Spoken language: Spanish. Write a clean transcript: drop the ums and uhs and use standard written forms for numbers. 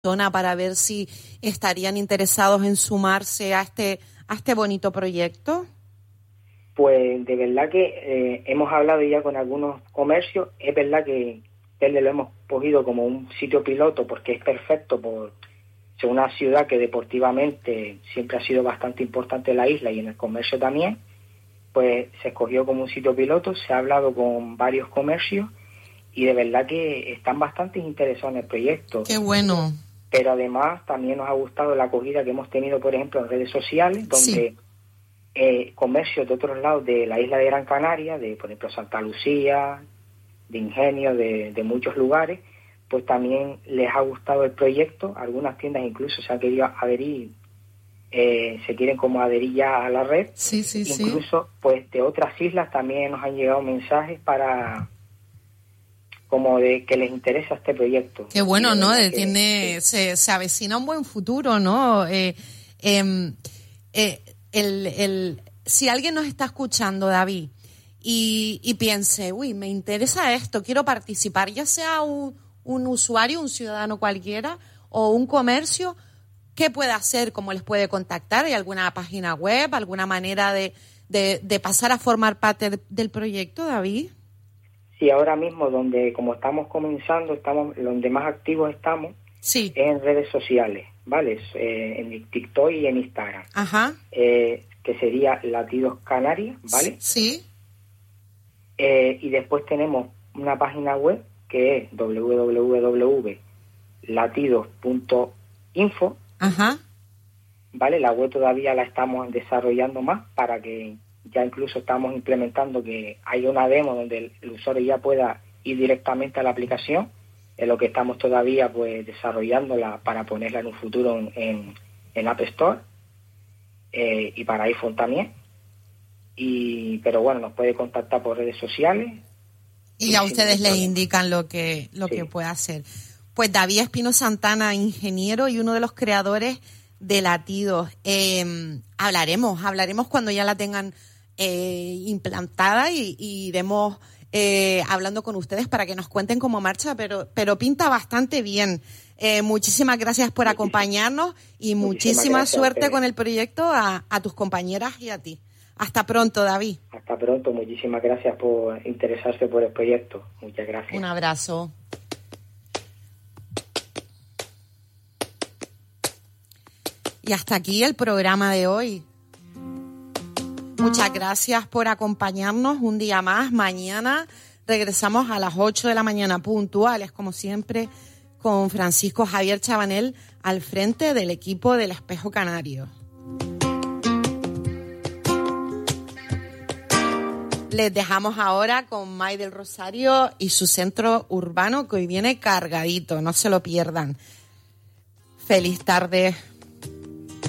zona para ver si estarían interesados en sumarse a este bonito proyecto? Pues de verdad que hemos hablado ya con algunos comercios. Es verdad que lo hemos cogido como un sitio piloto porque es perfecto por ser una ciudad que deportivamente siempre ha sido bastante importante en la isla y en el comercio también. Pues se escogió como un sitio piloto, se ha hablado con varios comercios y de verdad que están bastante interesados en el proyecto. ¡Qué bueno! Pero además también nos ha gustado la acogida que hemos tenido, por ejemplo, en redes sociales, donde comercios de otros lados de la isla de Gran Canaria, de por ejemplo Santa Lucía, de Ingenio, de muchos lugares, pues también les ha gustado el proyecto. Algunas tiendas incluso se han querido adherir, se quieren como adherir ya a la red. Sí. Incluso pues de otras islas también nos han llegado mensajes para como de que les interesa este proyecto. Qué bueno, ¿no? Se avecina un buen futuro, ¿no? Si alguien nos está escuchando, David, y piense, me interesa esto, quiero participar, ya sea un usuario, un ciudadano cualquiera, o un comercio, ¿qué puede hacer? ¿Cómo les puede contactar? ¿Hay alguna página web, alguna manera de pasar a formar parte del proyecto, David? Sí, ahora mismo como estamos comenzando, donde más activos estamos, sí, es en redes sociales, ¿vale? En TikTok y en Instagram. Ajá. Que sería Latidos Canarias, ¿vale? Sí. Y después tenemos una página web que es www.latidos.info. Ajá. ¿Vale? La web todavía la estamos desarrollando más para que ya incluso estamos implementando que hay una demo donde el usuario ya pueda ir directamente a la aplicación, en lo que estamos todavía pues desarrollándola para ponerla en un futuro en App Store y para iPhone también. Pero bueno, nos puede contactar por redes sociales. Y a ustedes les indican lo que puede hacer. Pues David Espino Santana, ingeniero y uno de los creadores de Latidos. Hablaremos cuando ya la tengan implantada y iremos hablando con ustedes para que nos cuenten cómo marcha, pero pinta bastante bien. Muchísimas gracias por acompañarnos y muchísima suerte con el proyecto a tus compañeras y a ti. Hasta pronto, David. Hasta pronto, muchísimas gracias por interesarse por el proyecto. Muchas gracias. Un abrazo. Y hasta aquí el programa de hoy. Muchas gracias por acompañarnos un día más. Mañana regresamos a las 8 de la mañana puntuales, como siempre, con Francisco Javier Chabanel al frente del equipo del Espejo Canario. Les dejamos ahora con May del Rosario y su centro urbano, que hoy viene cargadito, no se lo pierdan. Feliz tarde.